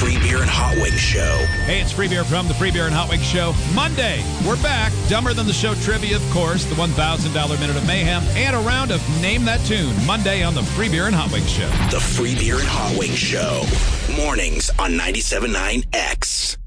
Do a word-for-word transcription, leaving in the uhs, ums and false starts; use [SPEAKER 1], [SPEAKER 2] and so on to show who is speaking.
[SPEAKER 1] Free Beer and Hot Wings Show.
[SPEAKER 2] Hey, it's Free Beer from the Free Beer and Hot Wings Show. Monday, we're back. Dumber Than the Show trivia, of course, the one thousand dollars Minute of Mayhem, and a round of Name That Tune. Monday on the Free Beer and Hot Wings Show.
[SPEAKER 1] The Free Beer and Hot Wings Show. Mornings on ninety-seven point nine X.